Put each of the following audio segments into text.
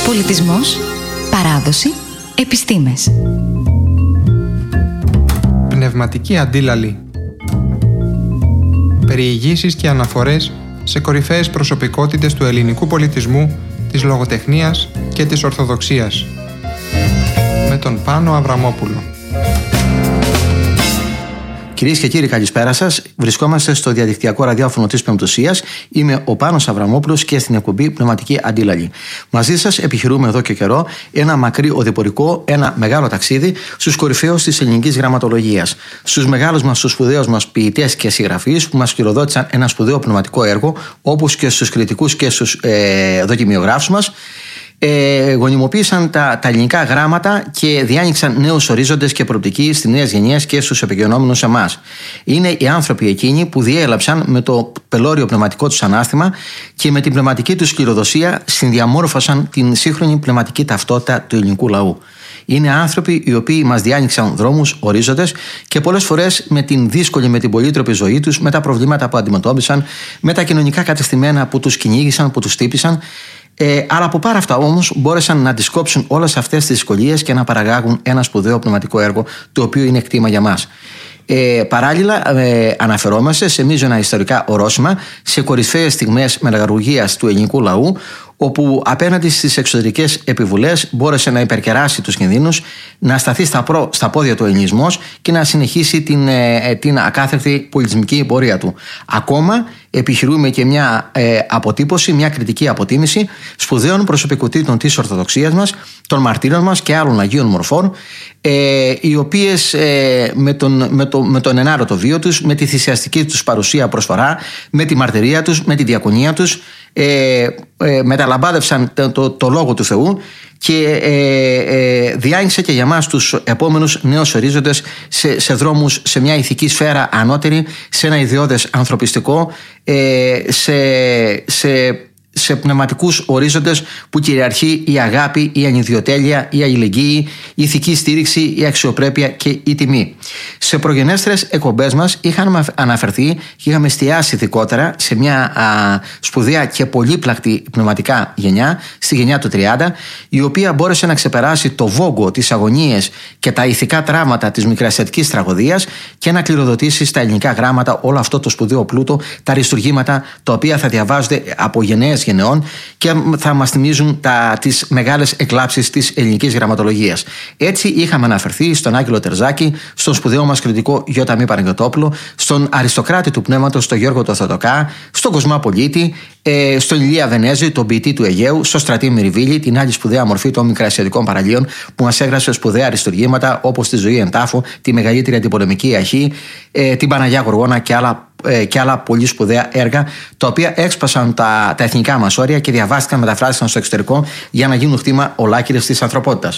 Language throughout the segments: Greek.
Πολιτισμός, παράδοση, επιστήμες. Πνευματική αντίλαλη. Περιηγήσεις και αναφορές σε κορυφαίες προσωπικότητες του ελληνικού πολιτισμού, της λογοτεχνίας και της Ορθοδοξίας. Με τον Πάνο Αβραμόπουλο. Κυρίες και κύριοι, καλησπέρα σας. Βρισκόμαστε στο διαδικτυακό ραδιόφωνο της Πεμπτουσίας. Είμαι ο Πάνος Αβραμόπουλος και στην εκπομπή Πνευματική Αντίλαλη. Μαζί σας επιχειρούμε εδώ και καιρό ένα μακρύ οδηπορικό, ένα μεγάλο ταξίδι στους κορυφαίους της ελληνικής γραμματολογίας. Στους μεγάλους μας, στους σπουδαίους μας ποιητές και συγγραφείς που μας χειροδότησαν ένα σπουδαίο πνευματικό έργο, όπως και στους κριτικούς και στους δοκιμιογράφους μας. Γονιμοποίησαν τα ελληνικά γράμματα και διάνοιξαν νέους ορίζοντες και προοπτική στις νέες γενιές και στους επικοινωνόμενους εμάς. Είναι οι άνθρωποι εκείνοι που διέλαψαν με το πελώριο πνευματικό τους ανάστημα και με την πνευματική τους σκληροδοσία συνδιαμόρφωσαν την σύγχρονη πνευματική ταυτότητα του ελληνικού λαού. Είναι άνθρωποι οι οποίοι μας διάνοιξαν δρόμους, ορίζοντες και πολλές φορές με την δύσκολη, με την πολύτροπη ζωή τους, με τα προβλήματα που αντιμετώπισαν, με τα κοινωνικά κατεστημένα που τους κυνήγησαν, που τους τύπησαν. Αλλά από πάρα αυτά όμως μπόρεσαν να αντισκόψουν όλες αυτές τις δυσκολίες και να παραγάγουν ένα σπουδαίο πνευματικό έργο, το οποίο είναι κτήμα για μας. Παράλληλα, αναφερόμαστε σε μείζωνα ιστορικά ορόσημα, σε κορυφαίες στιγμές μεγαλουργίας του ελληνικού λαού, όπου απέναντι στις εξωτερικές επιβουλές μπόρεσε να υπερκεράσει τους κινδύνους, να σταθεί στα πόδια του ελληνισμός και να συνεχίσει την ακάθεκτη πολιτισμική πορεία του. Ακόμα επιχειρούμε και μια αποτύπωση, μια κριτική αποτίμηση σπουδαίων προσωπικότητων της Ορθοδοξίας μας, των μαρτύρων μας και άλλων Αγίων Μορφών, οι οποίες με τον ενάρωτο βίο τους, με τη θυσιαστική τους παρουσία προσφορά, με τη μαρτυρία τους, με τη διακονία τους, μεταλαμπάδευσαν το λόγο του Θεού και διάνυξε και για μας τους επόμενους νέους ορίζοντες σε δρόμους, σε μια ηθική σφαίρα ανώτερη, σε ένα ιδεώδες ανθρωπιστικό, σε πνευματικούς ορίζοντες που κυριαρχεί η αγάπη, η ανιδιοτέλεια, η αλληλεγγύη, η ηθική στήριξη, η αξιοπρέπεια και η τιμή. Σε προγενέστερες εκπομπές μας είχαμε αναφερθεί και είχαμε εστιάσει ειδικότερα σε μια σπουδαία και πολύπλακτη πνευματικά γενιά, στη γενιά του 30, η οποία μπόρεσε να ξεπεράσει το βόγκο, τις αγωνίες και τα ηθικά τραύματα της μικρασιατικής τραγωδίας και να κληροδοτήσει στα ελληνικά γράμματα όλο αυτό το σπουδαίο πλούτο, τα αριστουργήματα τα οποία θα διαβάζονται από γενναίες γενεών και θα μας θυμίζουν τις μεγάλες εκλάψεις της ελληνικής γραμματολογίας. Έτσι είχαμε αναφερθεί στον Άγγελο Τερζάκη, στον σπουδαίο μας κριτικό Γιώτα Μη Παναγιωτόπουλο, στον αριστοκράτη του πνεύματος τον Γιώργο το Θεοτοκά, στον Κοσμά-Πολίτη, στον Ηλία Βενέζη, τον ποιητή του Αιγαίου, στον Στρατή Μυριβίλη, την άλλη σπουδαία μορφή των μικρασιατικών παραλίων που μας έγραψε σπουδαία αριστουργήματα όπως τη Ζωή εν τάφο, τη μεγαλύτερη αντιπολεμική αρχή, την Παναγιά Γοργόνα και άλλα πολύ σπουδαία έργα, τα οποία έξπασαν τα εθνικά μας όρια και διαβάστηκαν, μεταφράστηκαν στο εξωτερικό για να γίνουν χτήμα ολάκυρες της ανθρωπότητας.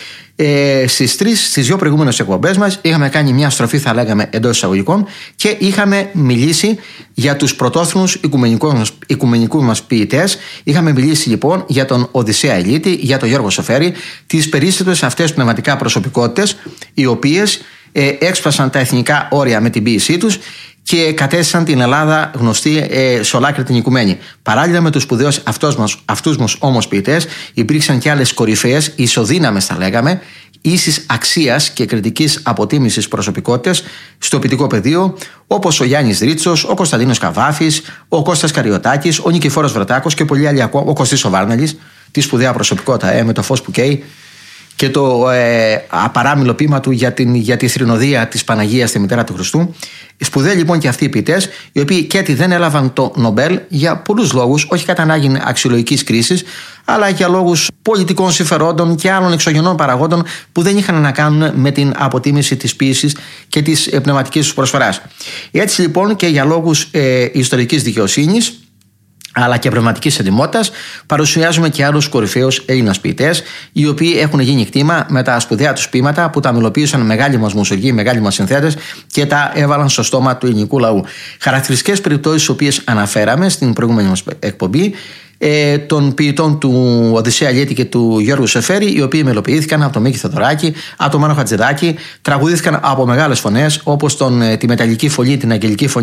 Στις δύο προηγούμενες εκπομπές μας είχαμε κάνει μια στροφή, θα λέγαμε, εντός εισαγωγικών, και είχαμε μιλήσει για τους πρωτόθυμους οικουμενικούς μας ποιητές. Είχαμε μιλήσει λοιπόν για τον Οδυσσέα Ηλίτη, για τον Γιώργο Σοφέρη, τις περίστατες αυτές πνευματικά προσωπικότητες, οι οποίες έξπασαν τα εθνικά όρια με την ποίησή τους και κατέστησαν την Ελλάδα γνωστή σε ολάκρη την οικουμένη. Παράλληλα με τους σπουδαίους αυτούς μας όμως ποιητές, υπήρξαν και άλλες κορυφαίες, ισοδύναμες θα λέγαμε, ίσης αξίας και κριτικής αποτίμησης προσωπικότητες στο ποιητικό πεδίο, όπως ο Γιάννης Ρίτσος, ο Κωνσταντίνος Καβάφης, ο Κώστας Καριωτάκης, ο Νικηφόρος Βρετάκος και πολλοί άλλοι ακόμα, ο Κωστής ο Βάρναλης, τη σπουδαία προσωπικότητα με το φως που καίει, και το απαράμιλο ποίημα του για τη θρηνοδία της Παναγίας στη μητέρα του Χριστού. Σπουδαίοι λοιπόν και αυτοί οι ποιητές, οι οποίοι και έτσι δεν έλαβαν το Νομπέλ για πολλούς λόγους, όχι κατά ανάγκη αξιολογικής κρίσης, αλλά για λόγους πολιτικών συμφερόντων και άλλων εξωγενών παραγόντων που δεν είχαν να κάνουν με την αποτίμηση της ποίησης και της πνευματικής τους προσφοράς. Έτσι λοιπόν και για λόγους ιστορικής δικαιοσύνης, αλλά και πνευματικής εντιμότητας, παρουσιάζουμε και άλλους κορυφαίους Έλληνας ποιητές, οι οποίοι έχουν γίνει κτήμα με τα σπουδαία τους ποίηματα που τα μελοποίησαν μεγάλοι μας μουσουργοί, μεγάλοι μας συνθέτες και τα έβαλαν στο στόμα του ελληνικού λαού. Χαρακτηριστικές περιπτώσεις, τις οποίες αναφέραμε στην προηγούμενη μας εκπομπή, των ποιητών του Οδυσσέα Ηλίτη και του Γιώργου Σοφέρη, οι οποίοι μελοποιήθηκαν από τον Μίκη Θεοδωράκη, από τον Μάνο Χατζηδάκη, τραγουδήθηκαν από μεγάλες φωνές όπως τη μεταλλική φωνή, την αγγελική φωνή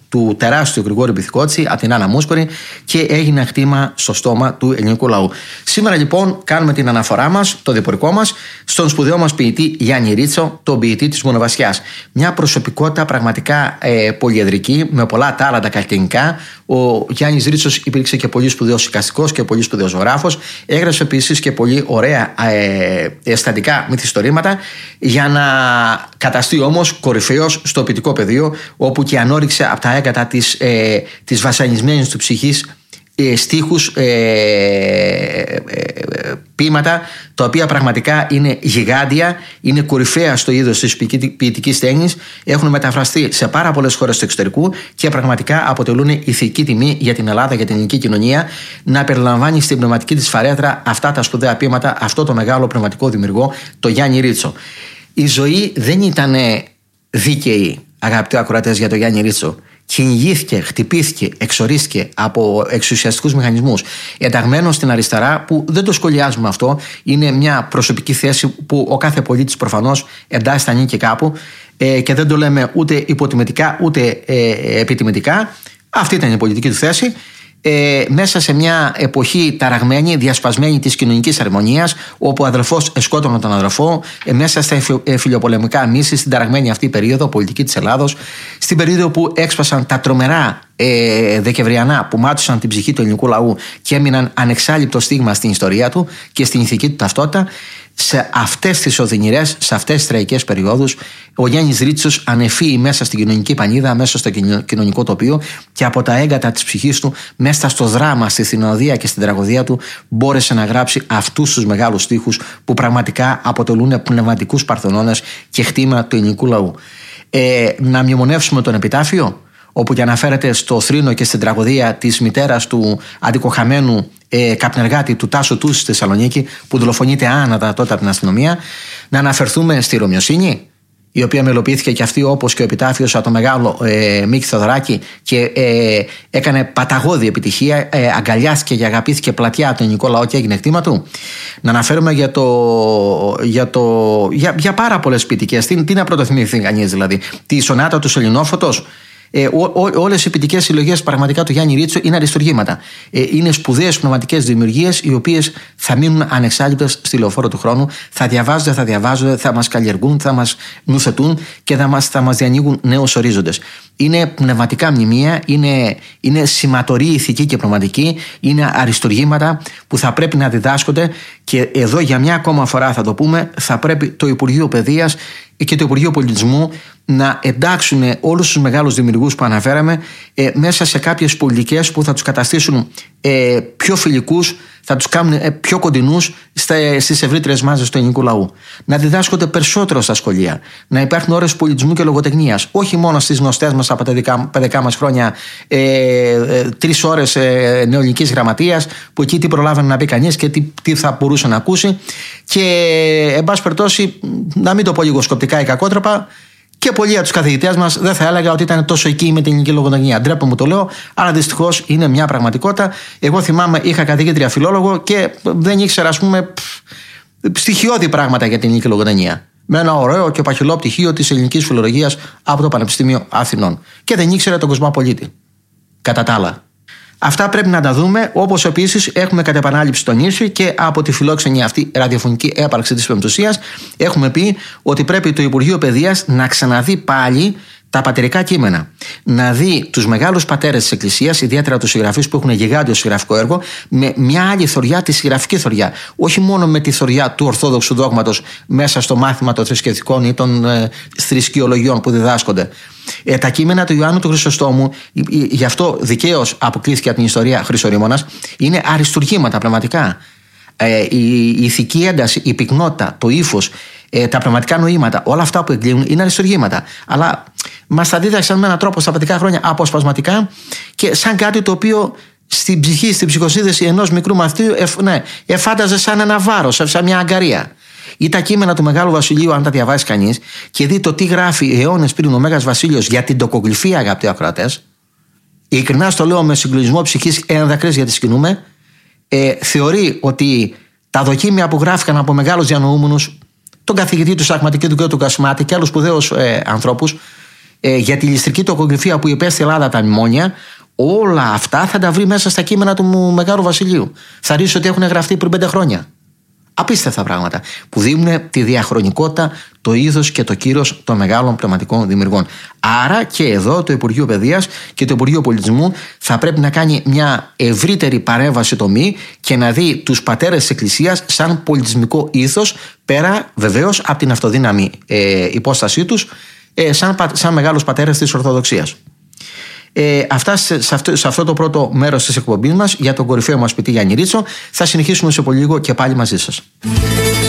του τεράστιου Γρηγόρη Μπιθικότση από την Άννα Μούσκορη και έγινε χτήμα στο στόμα του ελληνικού λαού. Σήμερα λοιπόν κάνουμε την αναφορά μας, το διπορικό μας, στον σπουδαίο μας ποιητή Γιάννη Ρίτσο, τον ποιητή της Μονοβασιάς. Μια προσωπικότητα πραγματικά πολυεδρική, με πολλά τάλαντα καλλιτεχνικά. Ο Γιάννης Ρίτσος υπήρξε και πολύ σπουδαίος εικαστικός και πολύ σπουδαίος ζωγράφος. Έγραψε επίσης και πολύ ωραία αισθαντικά μυθιστορήματα, για να καταστεί όμως κορυφαίος στο ποιητικό πεδίο, όπου και ανώριξε από τα έγκατα της βασανισμένης του ψυχής στίχους, ποίηματα, τα οποία πραγματικά είναι γιγάντια, είναι κορυφαία στο είδος της ποιητικής τέχνης, έχουν μεταφραστεί σε πάρα πολλές χώρες του εξωτερικού και πραγματικά αποτελούν ηθική τιμή για την Ελλάδα, για την ελληνική κοινωνία, να περιλαμβάνει στην πνευματική της φαρέτρα αυτά τα σπουδαία ποίηματα, αυτό το μεγάλο πνευματικό δημιουργό, το Γιάννη Ρίτσο. Η ζωή δεν ήταν δίκαιη, αγαπητοί ακροατές, για το Γιάννη Ρίτσο. Κυνηγήθηκε, χτυπήθηκε, εξορίστηκε από εξουσιαστικούς μηχανισμούς. Ενταγμένος στην αριστερά, που δεν το σχολιάζουμε αυτό, είναι μια προσωπική θέση που ο κάθε πολίτης προφανώς εντάσσεται, ανήκει κάπου, και δεν το λέμε ούτε υποτιμητικά ούτε επιτιμητικά. Αυτή ήταν η πολιτική του θέση. Μέσα σε μια εποχή ταραγμένη, διασπασμένη της κοινωνικής αρμονίας, όπου ο αδελφός σκότωνε τον αδελφό, μέσα στα φιλιοπολεμικά μίση, στην ταραγμένη αυτή περίοδο πολιτική της Ελλάδος, στην περίοδο που έξπασαν τα τρομερά δεκεμβριανά που μάτωσαν την ψυχή του ελληνικού λαού και έμειναν ανεξάλληπτο στίγμα στην ιστορία του και στην ηθική του ταυτότητα. Σε αυτές τις οδυνηρές, σε αυτές τις τραγικές περιόδους, ο Γιάννης Ρίτσος ανεφύει μέσα στην κοινωνική πανίδα, μέσα στο κοινωνικό τοπίο, και από τα έγκατα της ψυχής του, μέσα στο δράμα, στη θηνοδία και στην τραγωδία του, μπόρεσε να γράψει αυτούς τους μεγάλους στίχους που πραγματικά αποτελούν πνευματικούς παρθενώνες και χτήμα του ελληνικού λαού. Να μνημονεύσουμε τον επιτάφιο, όπου και αναφέρεται στο θρήνο και στην τραγωδία της μητέρας του αντικοχαμένου καπνεργάτη του Τάσου Τούση στη Θεσσαλονίκη, που δολοφονείται άνατα τότε από την αστυνομία. Να αναφερθούμε στη Ρωμιοσύνη, η οποία μελοποιήθηκε και αυτή, όπως και ο επιτάφιος, από το μεγάλο Μίκη Θεοδωράκη, και έκανε παταγώδη επιτυχία, αγκαλιάστηκε και αγαπήθηκε πλατιά από τον ελληνικό λαό και έγινε κτήμα του. Να αναφέρουμε για πάρα πολλές ποιητικές. Τι να πρωτοθυμηθεί κανείς, δηλαδή? Τη σονάτα του Σελινόφωτος. Όλες οι ποιητικές συλλογές πραγματικά του Γιάννη Ρίτσο είναι αριστουργήματα. Είναι σπουδαίες πνευματικές δημιουργίες, οι οποίες θα μείνουν ανεξάλληπτες στη λεωφόρο του χρόνου. Θα διαβάζονται, θα μας καλλιεργούν, θα μας νουθετούν και θα μας διανοίγουν νέους ορίζοντες. Είναι πνευματικά μνημεία, είναι σηματορή ηθική και πνευματική, είναι αριστουργήματα που θα πρέπει να διδάσκονται, και εδώ για μια ακόμα φορά θα το πούμε, θα πρέπει το Υπουργείο Παιδείας και το Υπουργείο Πολιτισμού να εντάξουν όλους τους μεγάλους δημιουργούς που αναφέραμε μέσα σε κάποιες πολιτικές που θα τους καταστήσουν πιο φιλικούς, θα τους κάνουν πιο κοντινούς στις ευρύτερες μάζες του ελληνικού λαού. Να διδάσκονται περισσότερο στα σχολεία, να υπάρχουν ώρες πολιτισμού και λογοτεχνίας, όχι μόνο στις γνωστές μας από τα παιδικά μας χρόνια 3 ώρες νεοελληνικής γραμματείας, που εκεί τι προλάβανε να πει κανείς και τι θα μπορούσε να ακούσει, και εν πάση περιπτώσει, να μην το πω λίγο σκοπτικά ή κακότροπα, και πολλοί από τους καθηγητές μας δεν θα έλεγα ότι ήταν τόσο εκεί με την ελληνική λογοτεχνία. Ντρέπομαι που το λέω, αλλά δυστυχώς είναι μια πραγματικότητα. Εγώ θυμάμαι, είχα καθηγήτρια φιλόλογο και δεν ήξερα, ας πούμε, στοιχειώδη πράγματα για την ελληνική λογοτεχνία. Με ένα ωραίο και παχυλό πτυχίο της ελληνικής φιλολογίας από το Πανεπιστήμιο Αθηνών. Και δεν ήξερα τον Κοσμοπολίτη. Κατά τα άλλα. Αυτά πρέπει να τα δούμε, όπως επίσης έχουμε κατ' επανάληψη τονίσει και από τη φιλόξενη αυτή ραδιοφωνική έπαρξη της Πεμπτουσίας. Έχουμε πει ότι πρέπει το Υπουργείο Παιδείας να ξαναδεί πάλι τα πατερικά κείμενα. Να δει τους μεγάλους πατέρες της Εκκλησίας, ιδιαίτερα τους συγγραφείς που έχουν γιγάντιο συγγραφικό έργο, με μια άλλη θωριά, τη συγγραφική θωριά. Όχι μόνο με τη θωριά του ορθόδοξου δόγματος μέσα στο μάθημα των θρησκευτικών ή των θρησκειολογιών που διδάσκονται. Τα κείμενα του Ιωάννου του Χρυσοστόμου, γι' αυτό δικαίως αποκλείστηκε από την ιστορία Χρυσορήμωνας, είναι αριστουργήματα πραγματικά. Η ηθική ένταση, η πυκνότητα, το ύφος, τα πνευματικά νοήματα, όλα αυτά που εκκλίνουν είναι αριστουργήματα. Αλλά μας τα δίδαξαν με έναν τρόπο στα παιδικά χρόνια αποσπασματικά και σαν κάτι το οποίο στην ψυχή, στην ψυχοσύνδεση ενός μικρού μαθητή εφάνταζε σαν ένα βάρος, σαν μια αγκαρία. Ή τα κείμενα του Μεγάλου Βασιλείου, αν τα διαβάσει κανείς και δει το τι γράφει αιώνες πριν ο Μέγας Βασίλειος για την τοκογλυφία, αγαπητοί ακροατές, ειλικρινά στο λέω με συγκλονισμό ψυχής, έναν δακρύς γιατί σκηνούμε, θεωρεί ότι τα δοκίμια που γράφηκαν από μεγάλους διανοούμενους, τον καθηγητή του Σαχματική, του κ. του Κασμάτη και άλλους σπουδαίους ανθρώπους, για τη ληστρική τοκογλυφία που υπέστη η Ελλάδα τα μνημόνια, όλα αυτά θα τα βρει μέσα στα κείμενα του Μεγάλου Βασιλείου. Θα ρίξει ότι έχουν γραφτεί πριν 5 χρόνια. Απίστευτα πράγματα που δίνουν τη διαχρονικότητα, το είδος και το κύρος των μεγάλων πνευματικών δημιουργών. Άρα και εδώ το Υπουργείο Παιδείας και το Υπουργείο Πολιτισμού θα πρέπει να κάνει μια ευρύτερη παρέμβαση τομή και να δει τους πατέρες της Εκκλησίας σαν πολιτισμικό ήθος, πέρα βεβαίως από την αυτοδύναμη υπόστασή τους σαν μεγάλους πατέρες της Ορθοδοξίας. Αυτά σε αυτό το πρώτο μέρος της εκπομπής μας για τον κορυφαίο μας ποιητή Γιάννη Ρίτσο. Θα συνεχίσουμε σε πολύ λίγο και πάλι μαζί σας.